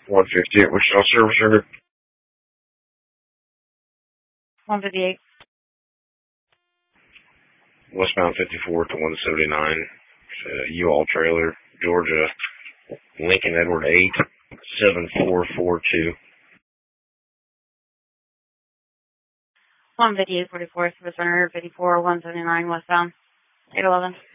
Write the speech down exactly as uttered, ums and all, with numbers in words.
one fifty-eight Wichita Service Center. one fifty-eight. Westbound fifty-four to one seventy-nine. Uh, U-Haul trailer, Georgia. Lincoln Edward eight, seven four four two. one fifty-eight forty-four, Service Center, fifty-four, one seventy-nine, westbound, eight eleven.